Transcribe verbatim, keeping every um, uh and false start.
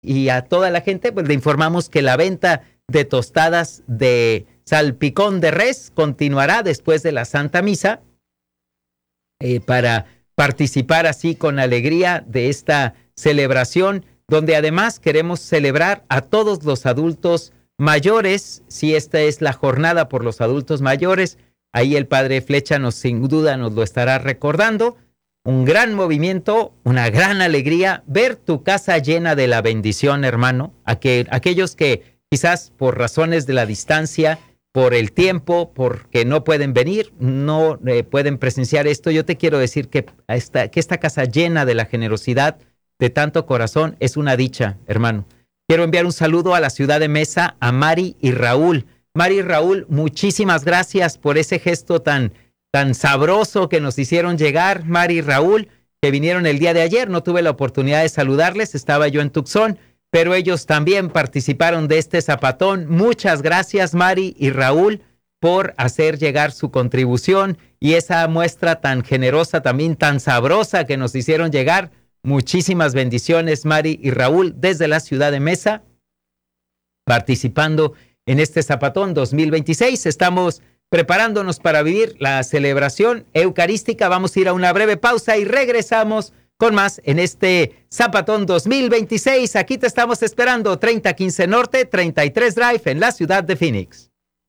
y a toda la gente, pues le informamos que la venta de tostadas de salpicón de res continuará después de la Santa Misa eh, para participar así con alegría de esta celebración, donde además queremos celebrar a todos los adultos mayores. Si esta es la jornada por los adultos mayores, ahí el Padre Flecha nos sin duda nos lo estará recordando. Un gran movimiento, una gran alegría, ver tu casa llena de la bendición, hermano. Aquel, aquellos que quizás por razones de la distancia, por el tiempo, porque no pueden venir, no eh, pueden presenciar esto. Yo te quiero decir que esta, que esta casa llena de la generosidad de tanto corazón es una dicha, hermano. Quiero enviar un saludo a la ciudad de Mesa, a Mari y Raúl. Mari y Raúl, muchísimas gracias por ese gesto tan, tan sabroso que nos hicieron llegar. Mari y Raúl, que vinieron el día de ayer, no tuve la oportunidad de saludarles, estaba yo en Tucson, pero ellos también participaron de este zapatón. Muchas gracias, Mari y Raúl, por hacer llegar su contribución y esa muestra tan generosa, también tan sabrosa que nos hicieron llegar. Muchísimas bendiciones, Mari y Raúl, desde la ciudad de Mesa, participando en este Zapatón dos mil veintiséis. Estamos preparándonos para vivir la celebración eucarística. Vamos a ir a una breve pausa y regresamos con más en este Zapatón dos mil veintiséis. Aquí te estamos esperando, treinta quince Norte, treinta y tres Drive, en la ciudad de Phoenix.